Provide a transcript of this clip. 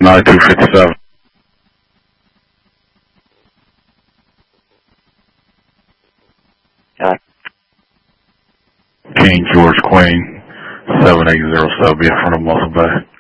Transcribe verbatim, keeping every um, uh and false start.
ninety-two fifty-seven. Got King George Queen, seven eight zero seven, be in front of Muscle Bay.